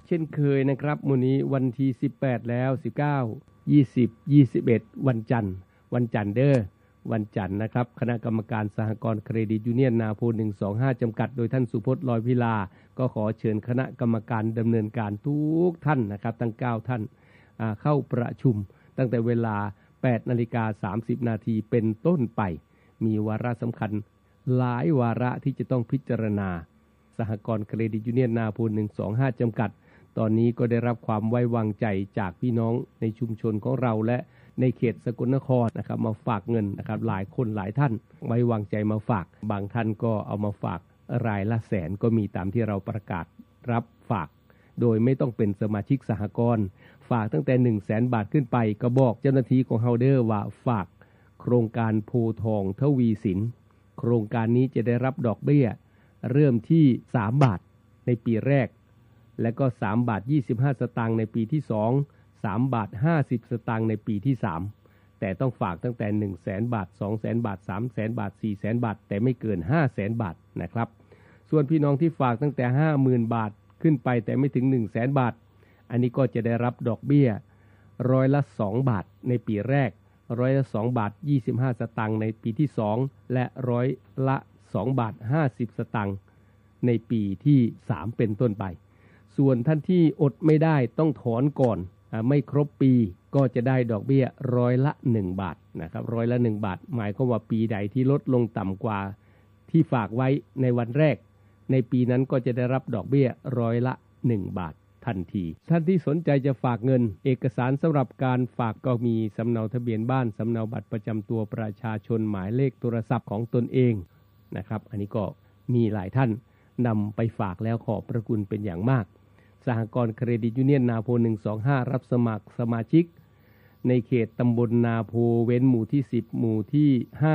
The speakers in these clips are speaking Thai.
เช่นเคยนะครับมื้อนี้วันที่18แล้ว19 20 21วันจันทร์เด้อวันจันทร์นะครับคณะกรรมการสหกรณ์เครดิตยูเนี่ยนนาโพ125จำกัดโดยท่านสุพจน์ลอยพิลาก็ขอเชิญคณะกรรมการดำเนินการทุกท่านนะครับทั้ง9ท่านเข้าประชุมตั้งแต่เวลา 8:30 นาทีเป็นต้นไปมีวาระสำคัญหลายวาระที่จะต้องพิจารณาสหกรณ์เครดิตยูเนี่ยนนาโพ125จำกัดตอนนี้ก็ได้รับความไว้วางใจจากพี่น้องในชุมชนของเราและในเขตสกลนครนะครับมาฝากเงินนะครับหลายคนหลายท่านไว้วางใจมาฝากบางท่านก็เอามาฝากรายละแสนก็มีตามที่เราประกาศรับฝากโดยไม่ต้องเป็นสมาชิกสหกรณ์ฝากตั้งแต่ 100,000 บาทขึ้นไปก็บอกเจ้าหน้าที่ของเฮาเดอร์ว่าฝากโครงการโพทองทวีสินโครงการนี้จะได้รับดอกเบี้ยเริ่มที่3 บาทในปีแรกและก็3 บาท 25 สตางค์ในปีที่2 3 บาท 50 สตางค์ในปีที่3แต่ต้องฝากตั้งแต่ 100,000 บาท 200,000 บาท 300,000 บาท 400,000 บาทแต่ไม่เกิน 500,000 บาทนะครับส่วนพี่น้องที่ฝากตั้งแต่ 50,000 บาทขึ้นไปแต่ไม่ถึง 100,000 บาทอันนี้ก็จะได้รับดอกเบี้ยร้อยละ2 บาทในปีแรกร้อยละ2 บาท 25 สตางค์ในปีที่2และร้อยละ2 บาท 50 สตางค์ในปีที่3เป็นต้นไปส่วนท่านที่อดไม่ได้ต้องถอนก่อนไม่ครบปีก็จะได้ดอกเบี้ยร้อยละ1 บาทนะครับร้อยละ1 บาทหมายความว่าปีใดที่ลดลงต่ำกว่าที่ฝากไว้ในวันแรกในปีนั้นก็จะได้รับดอกเบี้ยร้อยละ1 บาททันทีท่านที่สนใจจะฝากเงินเอกสารสำหรับการฝากก็มีสำเนาทะเบียนบ้านสำเนาบัตรประจำตัวประชาชนหมายเลขโทรศัพท์ของตนเองนะครับอันนี้ก็มีหลายท่านนำไปฝากแล้วขอบพระคุณเป็นอย่างมากสหกรณ์เครดิตยูเนี่ยนนาโพ125รับสมัครสมาชิกในเขตตำบลนาโพเว้นหมู่ที่10หมู่ที่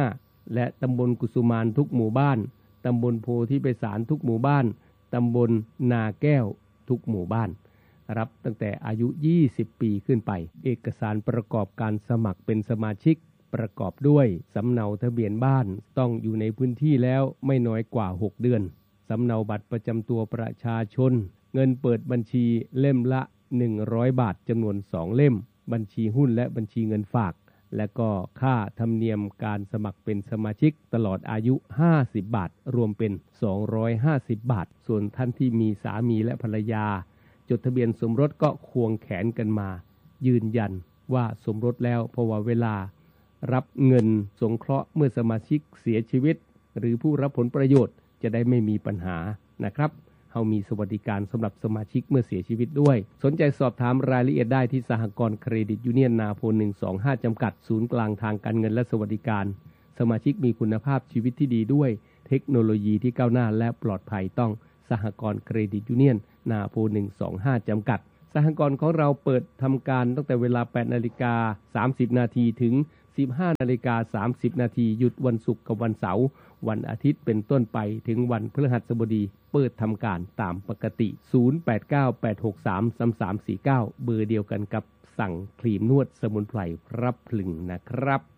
5และตำบลกุสุมานทุกหมู่บ้านตำบลโพธิไพศาลทุกหมู่บ้านตำบลนาแก้วทุกหมู่บ้านรับตั้งแต่อายุ20 ปีขึ้นไปเอกสารประกอบการสมัครเป็นสมาชิกประกอบด้วยสำเนาทะเบียนบ้านต้องอยู่ในพื้นที่แล้วไม่น้อยกว่า6 เดือนสำเนาบัตรประจำตัวประชาชนเงินเปิดบัญชีเล่มละ100 บาทจำนวน2 เล่มบัญชีหุ้นและบัญชีเงินฝากและก็ค่าธรรมเนียมการสมัครเป็นสมาชิกตลอดอายุ50 บาทรวมเป็น250 บาทส่วนท่านที่มีสามีและภรรยาจดทะเบียนสมรสก็ควงแขนกันมายืนยันว่าสมรสแล้วเพราะว่าเวลารับเงินสงเคราะห์เมื่อสมาชิกเสียชีวิตหรือผู้รับผลประโยชน์จะได้ไม่มีปัญหานะครับเฮามีสวัสดิการสำหรับสมาชิกเมื่อเสียชีวิตด้วยสนใจสอบถามรายละเอียดได้ที่สหกรณ์เครดิตยูเนี่ยนนาโพ125จำกัดศูนย์กลางทางการเงินและสวัสดิการสมาชิกมีคุณภาพชีวิตที่ดีด้วยเทคโนโลยีที่ก้าวหน้าและปลอดภัยต้องสหกรณ์เครดิตยูเนี่ยนนาโพ125จำกัดสหกรณ์ของเราเปิดทำการตั้งแต่เวลา 8:30 นาทีถึง 15:30 นาทีหยุดวันศุกร์กับวันเสาร์วันอาทิตย์เป็นต้นไปถึงวันพฤหัสบดีเปิดทำการตามปกติ 0898633349 เบอร์เดียวกันกับสั่งครีมนวดสมุนไพรพรับพลึงนะครับ